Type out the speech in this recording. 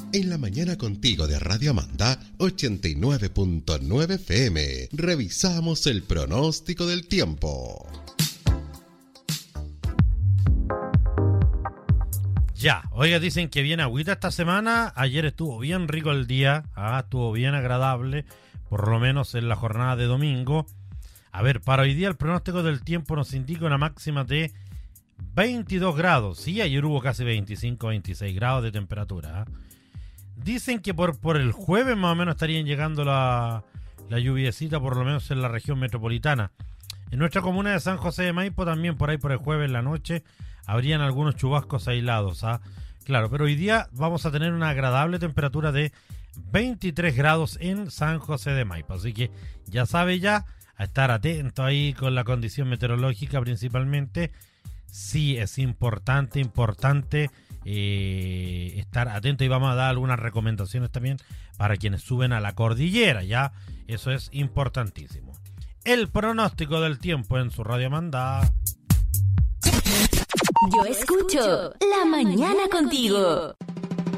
En la mañana contigo de Radio Amanda 89.9 FM. Revisamos el pronóstico del tiempo. Ya, oiga, dicen que viene agüita esta semana. Ayer estuvo bien rico el día, estuvo bien agradable, por lo menos en la jornada de domingo. A ver, para hoy día el pronóstico del tiempo nos indica una máxima de 22 grados. Sí, ayer hubo casi 25, 26 grados de temperatura. Dicen que por el jueves más o menos estarían llegando la lluviecita, por lo menos en la región metropolitana. En nuestra comuna de San José de Maipo también por ahí por el jueves en la noche habrían algunos chubascos aislados. Claro, pero hoy día vamos a tener una agradable temperatura de 23 grados en San José de Maipo. Así que ya sabe a estar atento ahí con la condición meteorológica principalmente. Sí, es importante estar atento, y vamos a dar algunas recomendaciones también para quienes suben a la cordillera, ya, eso es importantísimo. El pronóstico del tiempo en su Radio Amanda. Yo escucho La Mañana Contigo.